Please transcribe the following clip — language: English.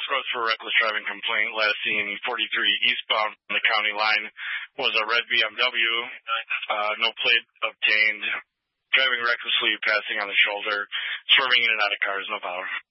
approach for reckless driving complaint last seen 43 eastbound on the county line was a red BMW, no plate obtained, driving recklessly, passing on the shoulder, swerving in and out of cars, no power.